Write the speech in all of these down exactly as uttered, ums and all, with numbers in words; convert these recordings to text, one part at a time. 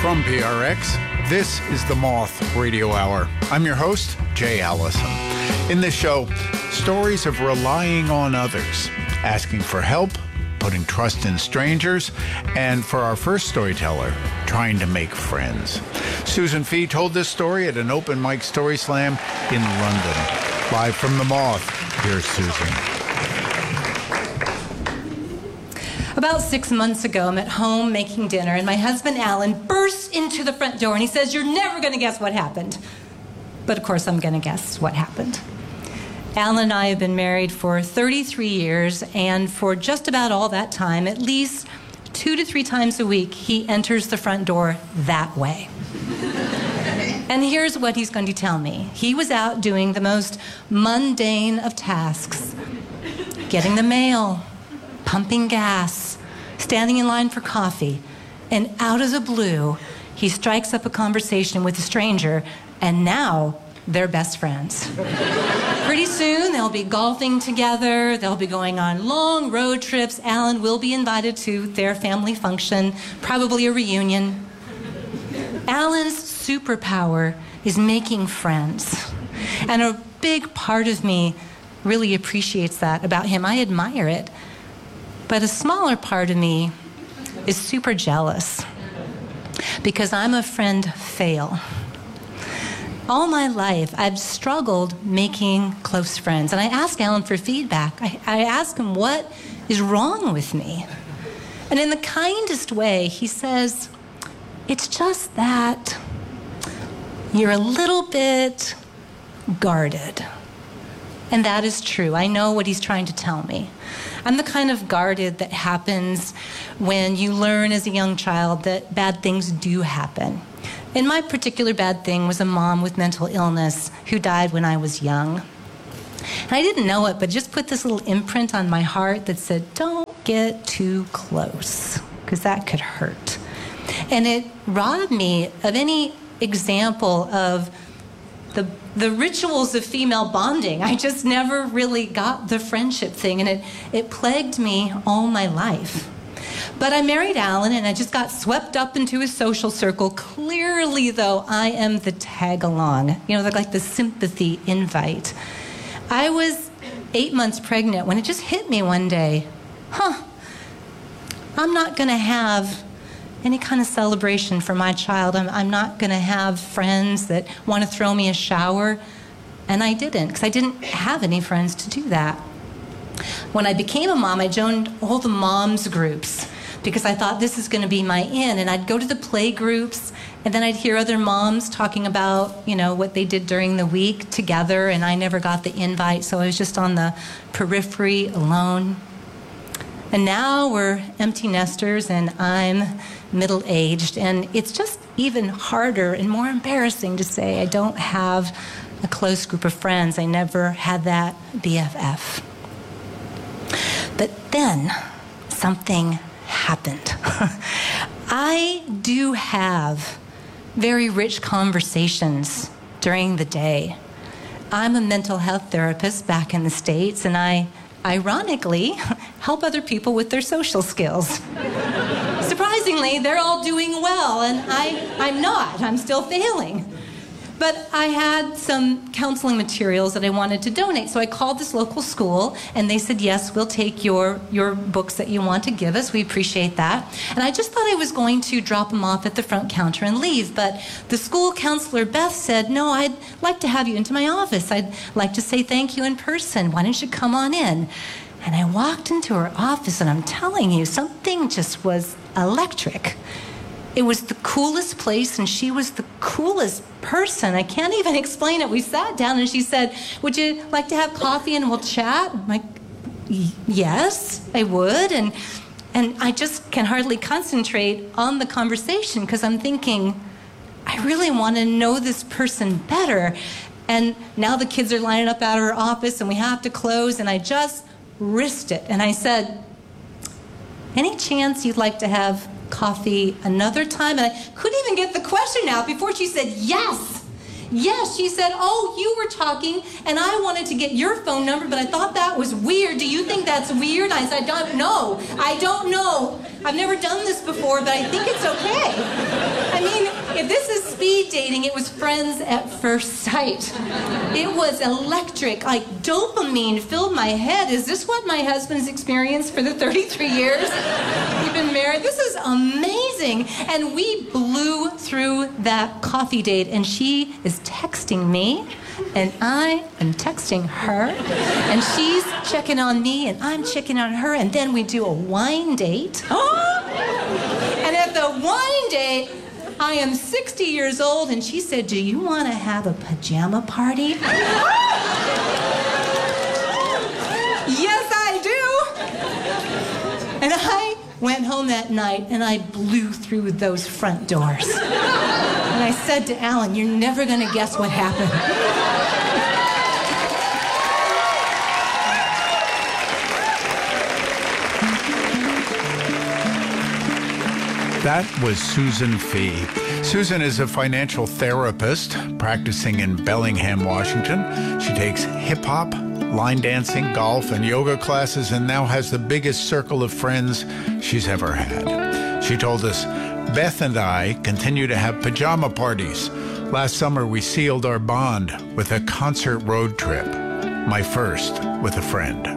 From P R X, this is the Moth Radio Hour. I'm your host, Jay Allison. In this show, stories of relying on others, asking for help, putting trust in strangers, and for our first storyteller, trying to make friends. Susan Fee told this story at an open mic story slam in London. Live from the Moth, here's Susan. About six months ago, I'm at home making dinner, and my husband, Alan, bursts into the front door, and he says, "You're never going to guess what happened." But of course, I'm going to guess what happened. Alan and I have been married for thirty-three years, and for just about all that time, at least two to three times a week, he enters the front door that way. And here's what he's going to tell me. He was out doing the most mundane of tasks, getting the mail, pumping gas, standing in line for coffee, and out of the blue, he strikes up a conversation with a stranger, and now they're best friends. Pretty soon, they'll be golfing together, they'll be going on long road trips. Alan will be invited to their family function, probably a reunion. Alan's superpower is making friends, and a big part of me really appreciates that about him. I admire it. But a smaller part of me is super jealous because I'm a friend fail. All my life, I've struggled making close friends. And I ask Alan for feedback. I, I ask him what is wrong with me. And in the kindest way, he says, "It's just that you're a little bit guarded." And that is true. I know what he's trying to tell me. I'm the kind of guarded that happens when you learn as a young child that bad things do happen. And my particular bad thing was a mom with mental illness who died when I was young. And I didn't know it, but just put this little imprint on my heart that said, don't get too close, because that could hurt. And it robbed me of any example of the the rituals of female bonding. I just never really got the friendship thing, and it, it plagued me all my life. But I married Alan, and I just got swept up into his social circle. Clearly, though, I am the tag-along, you know, like the sympathy invite. I was eight months pregnant when it just hit me one day. Huh, I'm not going to have any kind of celebration for my child. I'm, I'm not going to have friends that want to throw me a shower. And I didn't, because I didn't have any friends to do that. When I became a mom, I joined all the moms groups because I thought this is going to be my in. And I'd go to the play groups, and then I'd hear other moms talking about, you know, what they did during the week together, and I never got the invite, so I was just on the periphery alone. And now we're empty nesters, and I'm middle-aged, and it's just even harder and more embarrassing to say I don't have a close group of friends. I never had that B F F. But then something happened. I do have very rich conversations during the day. I'm a mental health therapist back in the States, and I ironically help other people with their social skills. Surprisingly, they're all doing well, and I, I'm not. I'm still failing. But I had some counseling materials that I wanted to donate, so I called this local school, and they said, yes, we'll take your, your books that you want to give us. We appreciate that. And I just thought I was going to drop them off at the front counter and leave, but the school counselor, Beth, said, no, I'd like to have you into my office. I'd like to say thank you in person. Why don't you come on in? And I walked into her office, and I'm telling you, something just was electric. It was the coolest place, and she was the coolest person. I can't even explain it. We sat down, and she said, would you like to have coffee and we'll chat? I'm like, yes, I would. And, and I just can hardly concentrate on the conversation because I'm thinking, I really want to know this person better. And now the kids are lining up out of her office, and we have to close, and I just risked it. And I said, any chance you'd like to have coffee another time? And I couldn't even get the question out before she said yes. Yes, she said, oh, you were talking, and I wanted to get your phone number, but I thought that was weird. Do you think that's weird? I said, I don't know. I don't know. I've never done this before, but I think it's okay. I I mean, if this is speed dating, it was friends at first sight. It was electric, like dopamine filled my head. Is this what my husband's experienced for the thirty-three years we've been married? This is amazing. And we blew through that coffee date, and she is texting me, and I am texting her, and she's checking on me, and I'm checking on her, and then we do a wine date. And at the wine date, I am sixty years old, and she said, do you want to have a pajama party? Yes, I do. And I went home that night, and I blew through those front doors. And I said to Alan, you're never going to guess what happened. That was Susan Fee. Susan is a financial therapist practicing in Bellingham, Washington. She takes hip-hop, line dancing, golf, and yoga classes, and now has the biggest circle of friends she's ever had. She told us, Beth and I continue to have pajama parties. Last summer, we sealed our bond with a concert road trip, my first with a friend.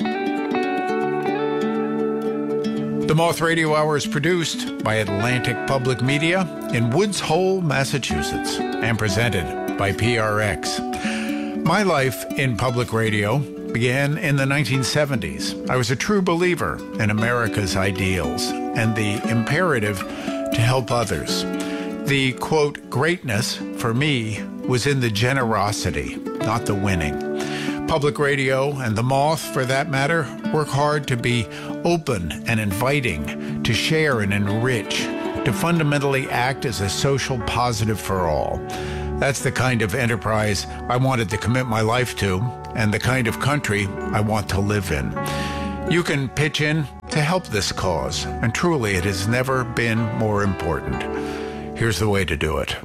The Moth Radio Hour is produced by Atlantic Public Media in Woods Hole, Massachusetts, and presented by P R X. My life in public radio began in the nineteen seventies. I was a true believer in America's ideals and the imperative to help others. The, quote, greatness for me was in the generosity, not the winning. Public radio, and the Moth, for that matter, work hard to be open and inviting, to share and enrich, to fundamentally act as a social positive for all. That's the kind of enterprise I wanted to commit my life to, and the kind of country I want to live in. You can pitch in to help this cause, and truly it has never been more important. Here's the way to do it.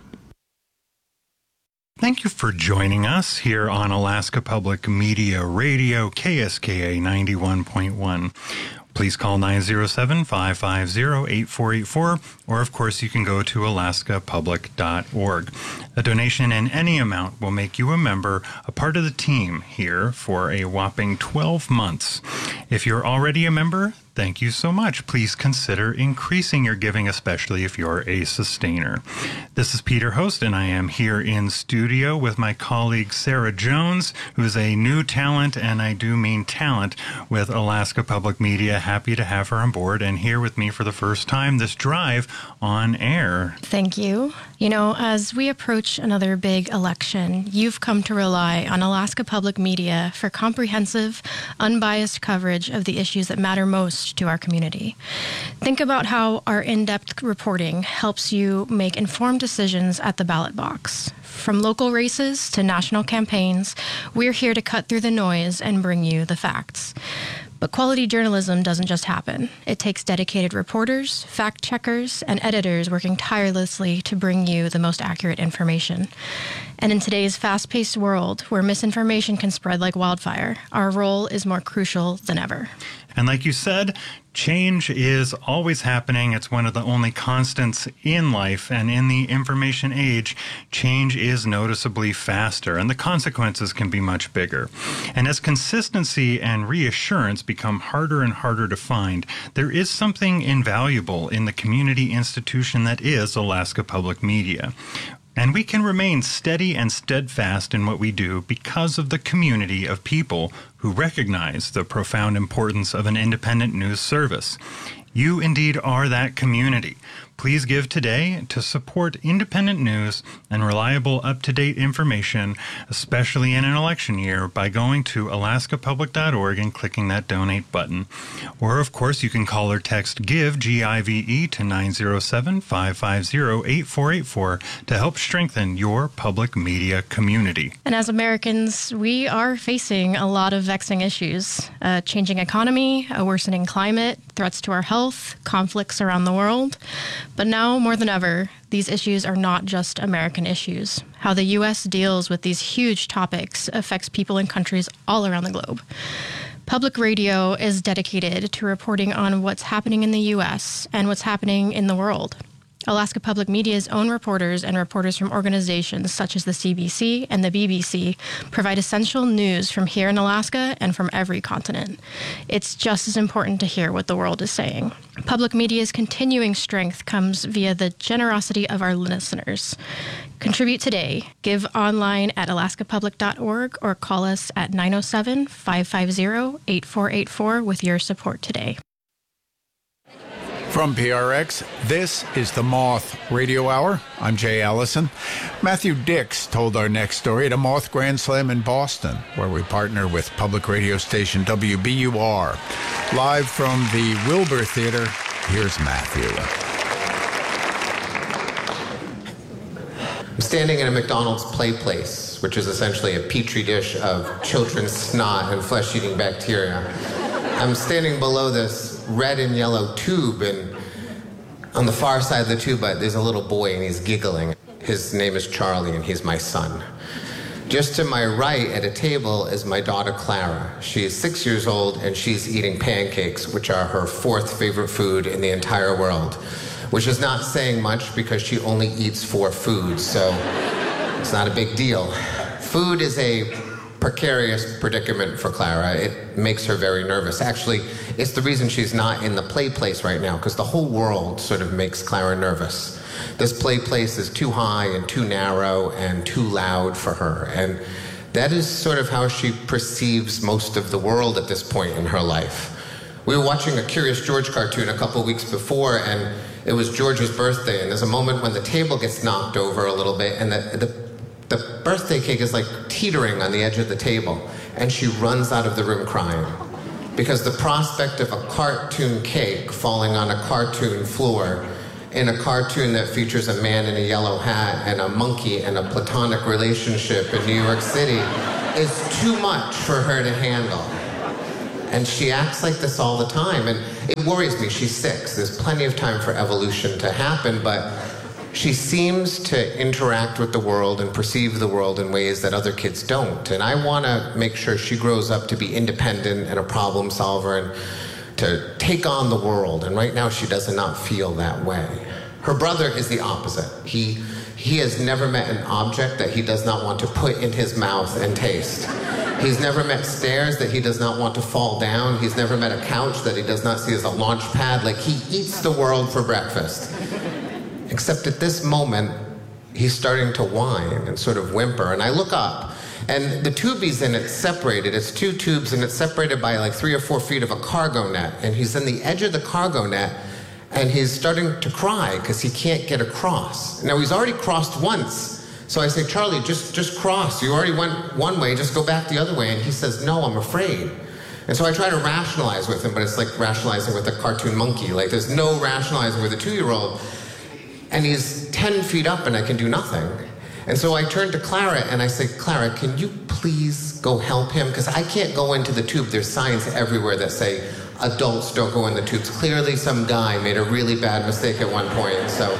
Thank you for joining us here on Alaska Public Media Radio, K S K A ninety-one point one. Please call nine oh seven, five five zero, eight four eight four, or of course you can go to alaska public dot org. A donation in any amount will make you a member, a part of the team here for a whopping twelve months. If you're already a member, thank you so much. Please consider increasing your giving, especially if you're a sustainer. This is Peter Host, and I am here in studio with my colleague Sarah Jones, who's a new talent, and I do mean talent, with Alaska Public Media. Happy to have her on board and here with me for the first time this drive on air. Thank you. You know, as we approach another big election, you've come to rely on Alaska Public Media for comprehensive, unbiased coverage of the issues that matter most to our community. Think about how our in-depth reporting helps you make informed decisions at the ballot box. From local races to national campaigns, we're here to cut through the noise and bring you the facts. But quality journalism doesn't just happen. It takes dedicated reporters, fact-checkers, and editors working tirelessly to bring you the most accurate information. And in today's fast-paced world, where misinformation can spread like wildfire, our role is more crucial than ever. And like you said, change is always happening. It's one of the only constants in life, and in the information age, change is noticeably faster, and the consequences can be much bigger. And as consistency and reassurance become harder and harder to find, there is something invaluable in the community institution that is Alaska Public Media. And we can remain steady and steadfast in what we do because of the community of people who recognize the profound importance of an independent news service. You indeed are that community. Please give today to support independent news and reliable, up-to-date information, especially in an election year, by going to alaska public dot org and clicking that donate button. Or, of course, you can call or text GIVE, G I V E, to nine oh seven, five five zero, eight four eight four to help strengthen your public media community. And as Americans, we are facing a lot of vexing issues. A changing economy, a worsening climate, threats to our health, conflicts around the world. But now, more than ever, these issues are not just American issues. How the U S deals with these huge topics affects people in countries all around the globe. Public radio is dedicated to reporting on what's happening in the U S and what's happening in the world. Alaska Public Media's own reporters and reporters from organizations such as the C B C and the B B C provide essential news from here in Alaska and from every continent. It's just as important to hear what the world is saying. Public media's continuing strength comes via the generosity of our listeners. Contribute today. Give online at alaska public dot org or call us at nine oh seven, five five zero, eight four eight four with your support today. From P R X, this is the Moth Radio Hour. I'm Jay Allison. Matthew Dix told our next story at a Moth Grand Slam in Boston, where we partner with public radio station W B U R. Live from the Wilbur Theater, here's Matthew. I'm standing in a McDonald's play place, which is essentially a petri dish of children's snot and flesh-eating bacteria. I'm standing below this red and yellow tube, and on the far side of the tube, there's a little boy, and he's giggling. His name is Charlie, and he's my son. Just to my right at a table is my daughter, Clara. She is six years old, and she's eating pancakes, which are her fourth favorite food in the entire world, which is not saying much because she only eats four foods, so it's not a big deal. Food is a precarious predicament for Clara. It makes her very nervous. Actually, it's the reason she's not in the play place right now, because the whole world sort of makes Clara nervous. This play place is too high and too narrow and too loud for her, and that is sort of how she perceives most of the world at this point in her life. We were watching a Curious George cartoon a couple weeks before, and it was George's birthday, and there's a moment when the table gets knocked over a little bit, and the, the The birthday cake is like teetering on the edge of the table, and she runs out of the room crying because the prospect of a cartoon cake falling on a cartoon floor in a cartoon that features a man in a yellow hat and a monkey and a platonic relationship in New York City is too much for her to handle. And she acts like this all the time, and it worries me. She's six. There's plenty of time for evolution to happen, but she seems to interact with the world and perceive the world in ways that other kids don't. And I want to make sure she grows up to be independent and a problem solver and to take on the world. And right now she does not feel that way. Her brother is the opposite. He, he has never met an object that he does not want to put in his mouth and taste. He's never met stairs that he does not want to fall down. He's never met a couch that he does not see as a launch pad. Like, he eats the world for breakfast. Except at this moment, he's starting to whine and sort of whimper. And I look up, and the tube he's in, it's separated. It's two tubes, and it's separated by like three or four feet of a cargo net. And he's in the edge of the cargo net, and he's starting to cry because he can't get across. Now, he's already crossed once. So I say, Charlie, just, just cross. You already went one way, just go back the other way. And he says, no, I'm afraid. And so I try to rationalize with him, but it's like rationalizing with a cartoon monkey. Like, there's no rationalizing with a two-year-old. And he's ten feet up, and I can do nothing. And so I turn to Clara, and I say, Clara, can you please go help him? Because I can't go into the tube. There's signs everywhere that say, adults don't go in the tubes. Clearly some guy made a really bad mistake at one point, so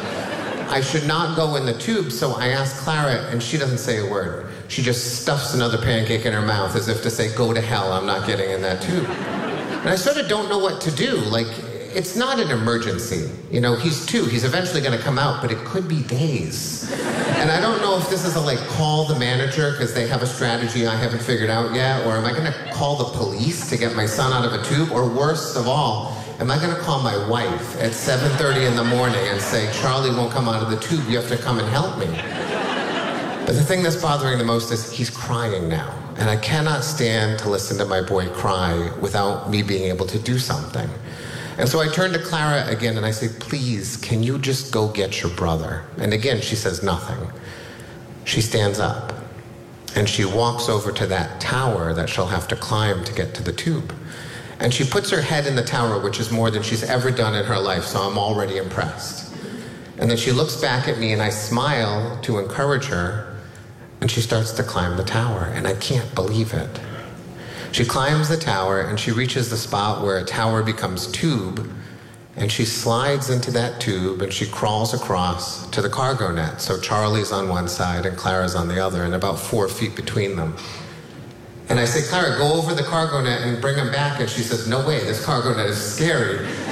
I should not go in the tube. So I ask Clara, and she doesn't say a word. She just stuffs another pancake in her mouth as if to say, go to hell, I'm not getting in that tube. And I sort of don't know what to do. Like, it's not an emergency. You know, he's two. He's eventually going to come out, but it could be days. And I don't know if this is a, like, call the manager because they have a strategy I haven't figured out yet, or am I going to call the police to get my son out of a tube, or worst of all, am I going to call my wife at seven thirty in the morning and say, Charlie won't come out of the tube, you have to come and help me? But the thing that's bothering the most is he's crying now, and I cannot stand to listen to my boy cry without me being able to do something. And so I turn to Clara again and I say, please, can you just go get your brother? And again, she says nothing. She stands up and she walks over to that tower that she'll have to climb to get to the tube. And she puts her head in the tower, which is more than she's ever done in her life, so I'm already impressed. And then she looks back at me and I smile to encourage her, and she starts to climb the tower, and I can't believe it. She climbs the tower, and she reaches the spot where a tower becomes tube, and she slides into that tube, and she crawls across to the cargo net. So Charlie's on one side, and Clara's on the other, and about four feet between them. And I say, Clara, go over the cargo net and bring him back. And she says, no way, this cargo net is scary.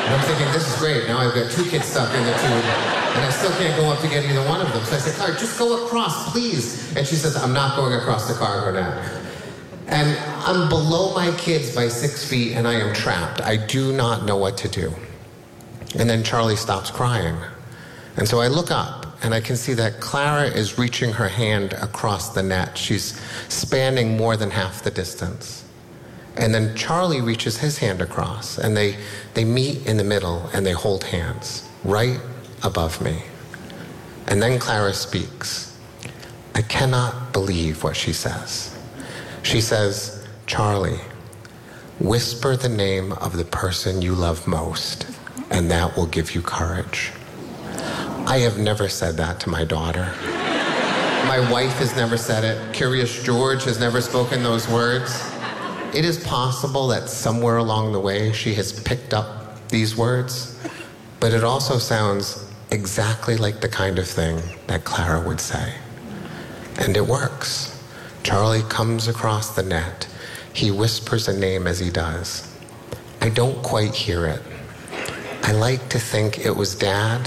And I'm thinking, this is great. Now I've got two kids stuck in the tube, and I still can't go up to get either one of them. So I said, Clara, just go across, please. And she says, I'm not going across the cargo net. And I'm below my kids by six feet, and I am trapped. I do not know what to do. And then Charlie stops crying. And so I look up, and I can see that Clara is reaching her hand across the net. She's spanning more than half the distance. And then Charlie reaches his hand across, and they, they meet in the middle, and they hold hands right above me. And then Clara speaks. I cannot believe what she says. She says, Charlie, whisper the name of the person you love most, and that will give you courage. I have never said that to my daughter. My wife has never said it. Curious George has never spoken those words. It is possible that somewhere along the way she has picked up these words, but it also sounds exactly like the kind of thing that Clara would say. And it works. Charlie comes across the net. He whispers a name as he does. I don't quite hear it. I like to think it was Dad.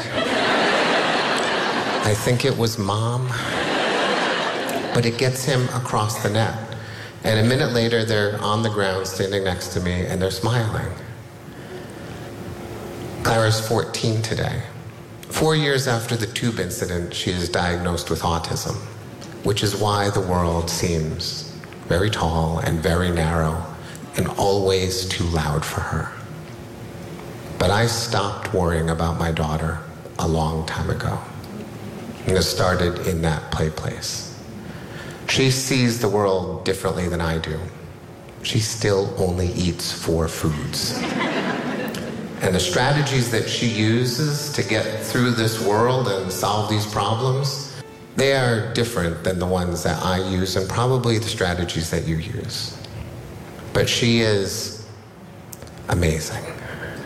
I think it was Mom. But it gets him across the net. And a minute later, they're on the ground standing next to me, and they're smiling. Clara's fourteen today. Four years after the tube incident, she is diagnosed with autism, which is why the world seems very tall and very narrow and always too loud for her. But I stopped worrying about my daughter a long time ago. And it started in that play place. She sees the world differently than I do. She still only eats four foods. And the strategies that she uses to get through this world and solve these problems, they are different than the ones that I use and probably the strategies that you use. But she is amazing.